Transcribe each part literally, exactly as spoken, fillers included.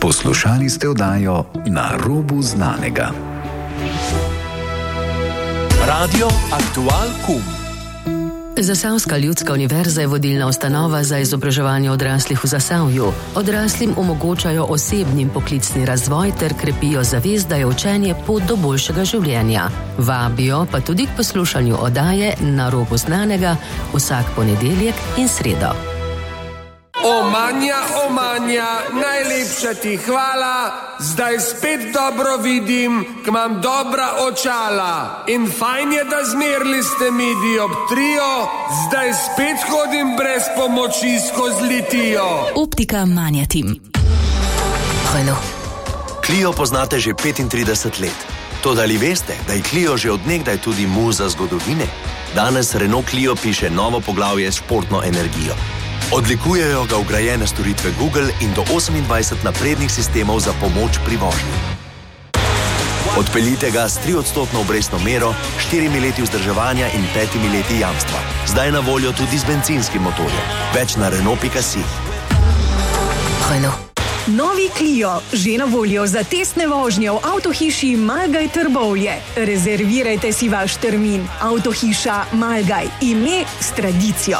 Poslušali ste oddajo Na robu znanega. Radio Aktual Kum. Zasavska ljudska univerza je vodilna ustanova za izobraževanje odraslih v Zasavju. Odraslim omogočajo osebni in poklicni razvoj ter krepijo zavest, da je učenje pot do boljšega življenja. Vabijo pa tudi k poslušanju oddaje Na robu znanega vsak ponedeljek in sredo. O Manja, o Manja, najlepša ti hvala, zdaj spet dobro vidim, k imam dobra očala. In fajn je, da zmerli ste mi dioptrijo, zdaj spet hodim brez pomoči skozi litijo. Optika Manja Tim. Hojno. Clio poznate že petintrideset let. Toda ali veste, da je Clio že od nekdaj tudi muza zgodovine? Danes Renault Clio piše novo poglavje s športno energijo. Odlikujejo ga vgrajene storitve Google in do osemindvajset naprednih sistemov za pomoč pri vožnji. Odpeljite ga s triodstotno obrestno mero, štirimi leti vzdrževanja in petimi leti jamstva. Zdaj na voljo tudi z bencinskim motorjem. Več na Renault pika si. Hojno. Novi Clio, že na voljo za testne vožnje v avtohiši Malgaj Trbovlje. Rezervirajte si vaš termin. Avtohiša Malgaj, ime s tradicijo.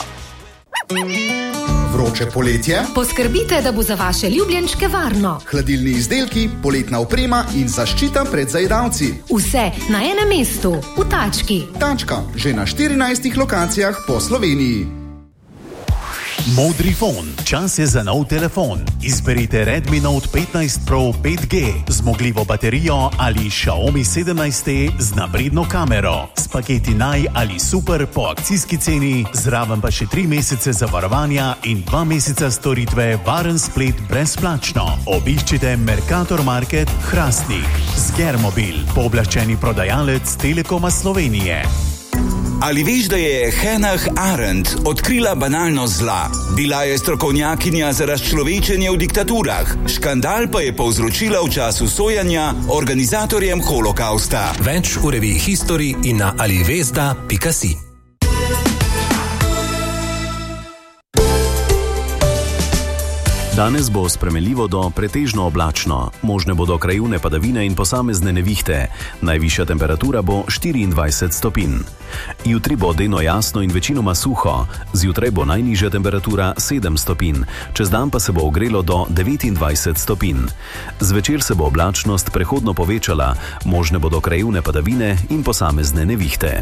Vroče poletje? Poskrbite, da bo za vaše ljubljenčke varno. Hladilni izdelki, poletna oprema in zaščita pred zajedavci. Vse na enem mestu, v Tački. Tačka, že na štirinajstih lokacijah po Sloveniji. Modrifon, čas je za nov telefon. Izberite Redmi Note petnajst Pro pet G, zmogljivo baterijo ali Xiaomi sedemnajst T z napredno kamero. S paketi Naj ali Super po akcijski ceni, zraven pa še tri mesece zavarovanja in dva meseca storitve varen splet brezplačno. Obiščite Mercator Market Hrastnik. Zgermobil, pooblaščeni prodajalec Telekoma Slovenije. Ali veš, da je Hannah Arendt odkrila banalnost zla? Bila je strokovnjakinja za razčlovečenje v diktaturah. Škandal pa je povzročila v času sojanja organizatorjem holokausta. Več v reviji History in na alivesda pika si. Danes bo spremenljivo do pretežno oblačno. Možne bodo krajevne padavine in posamezne nevihte. Najvišja temperatura bo štiriindvajset stopinj. Jutri bo delno jasno in večinoma suho. Zjutraj bo najnižja temperatura sedem stopinj. Čez dan pa se bo ogrelo do devetindvajset stopinj. Zvečer se bo oblačnost prehodno povečala. Možne bodo krajevne padavine in posamezne nevihte.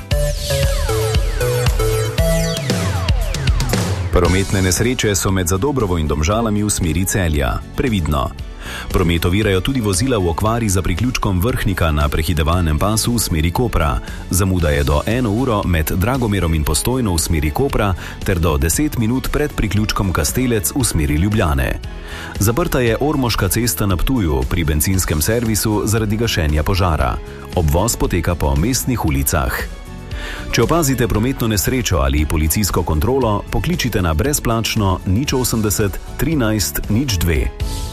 Prometne nesreče so med Zadobrovo in Domžalami v smeri Celja. Previdno. Promet ovirajo tudi vozila v okvari za priključkom Vrhnika na prehidevalnem pasu v smeri Kopra. Zamuda je do eno uro med Dragomerom in Postojno v smeri Kopra ter do deset minut pred priključkom Kastelec v smeri Ljubljane. Zaprta je Ormoška cesta na Ptuju pri bencinskem servisu zaradi gašenja požara. Obvoz poteka po mestnih ulicah. Če opazite prometno nesrečo ali policijsko kontrolo, pokličite na brezplačno nič osemdeset trinajst nič dve.